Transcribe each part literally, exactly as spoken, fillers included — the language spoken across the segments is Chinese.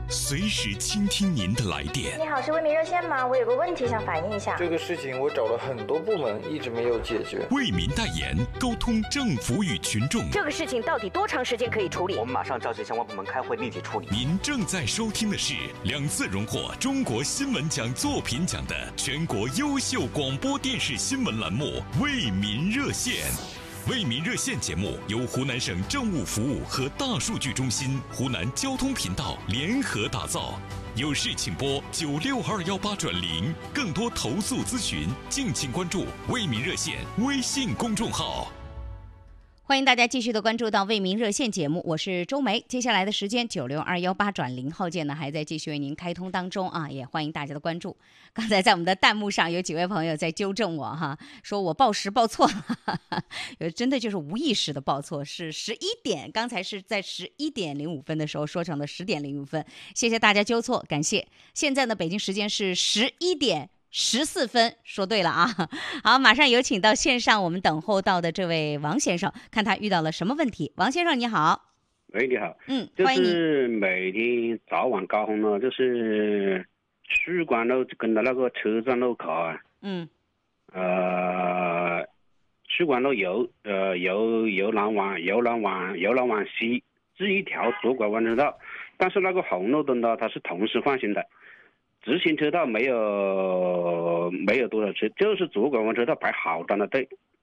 随时倾听您的来电。 你好，是为民热线吗？我有个问题想反映一下。 这个事情我找了很多部门，一直没有解决。 为民代言，沟通政府与群众。 这个事情到底多长时间可以处理？ 我们马上召集相关部门开会，立即处理。 您正在收听的是两次荣获中国新闻奖作品奖的全国优秀广播电视新闻栏目《为民热线》。为民热线节目由湖南省政务服务和大数据中心、湖南交通频道联合打造。有事请拨九六二幺八转零，更多投诉咨询，敬请关注为民热线微信公众号。 欢迎大家继续的关注到为民热线节目，我是周梅。接下来的时间九六二幺八转零号键呢还在继续为您开通当中啊，也欢迎大家的关注。刚才在我们的弹幕上有几位朋友在纠正我哈，说我报时报错了，真的就是无意识的报错，是十一点，刚才是在十一点零五分的时候说成了十点零五分，谢谢大家纠错，感谢。现在呢，北京时间是十一点十四分，说对了啊！好，马上有请到线上我们等候到的这位王先生，看他遇到了什么问题。王先生你好。 喂，你好。 嗯， 就是每天早晚高峰呢，就是取关路跟到那个车站路口啊。 嗯。 呃，取关路由呃由由南往由南往由南往西是一条左拐弯车道，但是那个红绿灯呢，它是同时放行的。直行车道没有没有多少车，就是左拐弯车道排好长的队。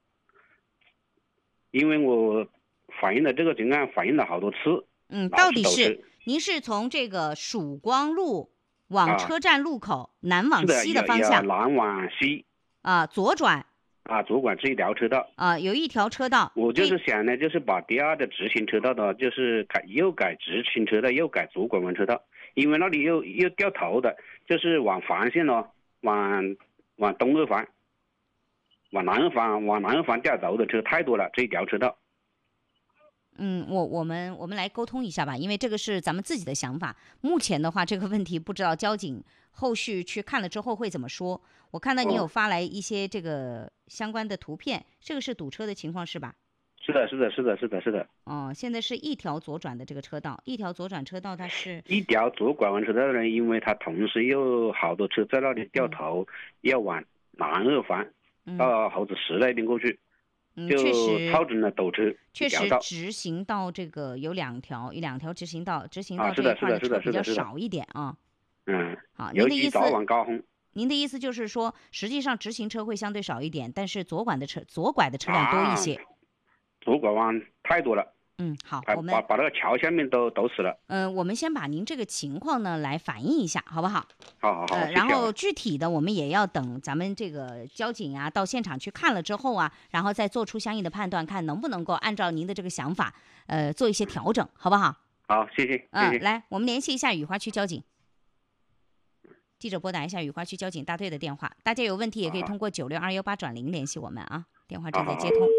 因为我反映了这个情况，反映了好多次。 嗯，到底是您是从这个曙光路往车站路口、啊、南往西的方向， 南往西啊，左转啊，左拐是一条车道啊，有一条车道。 我就是想呢，就是把第二的直行车道的，就是改右改直行车道，右改左拐弯车道，因为那里又又掉头的。就是往环线呢，往往东二环，往南二环，往南二环掉头的车太多了，这一条车道。 嗯，我我们我们来沟通一下吧，因为这个是咱们自己的想法。目前的话，这个问题不知道交警后续去看了之后会怎么说。我看到你有发来一些这个相关的图片，这个是堵车的情况是吧？ 是的，是的，是的，是的，是的。 哦，现在是一条左转的这个车道，一条左转车道它是一条左拐弯车道呢，因为它同时有好多车在那里掉头，嗯、要往南二环、嗯、到猴子石那边过去， 嗯、 就造成了堵车。 确实，直行道这个有两条，一两条直行道，直行道这一块的车比较少一点啊。 嗯， 好，您的意思， 早晚高峰。 您的意思就是说，实际上直行车会相对少一点，但是左拐的车左拐的车辆多一些。啊左拐弯太多了， 嗯，好， 把我们把把那个桥下面都堵死了。 嗯、呃，我们先把您这个情况呢来反映一下，好不好？ 好好好。 呃，然后具体的我们也要等咱们这个交警啊到现场去看了之后啊，然后再做出相应的判断，看能不能够按照您的这个想法，呃，做一些调整，好不好？ 好，谢谢。 嗯、 呃， 来，我们联系一下雨花区交警。记者拨打一下雨花区交警大队的电话，大家有问题也可以通过九六二幺八转零联系我们啊，电话正在接通。